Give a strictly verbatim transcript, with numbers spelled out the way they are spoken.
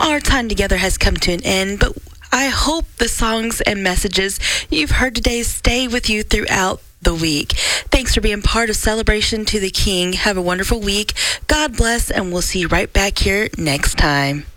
Our time together has come to an end, but I hope the songs and messages you've heard today stay with you throughout the week. Thanks for being part of Celebration to the King. Have a wonderful week. God bless, and we'll see you right back here next time.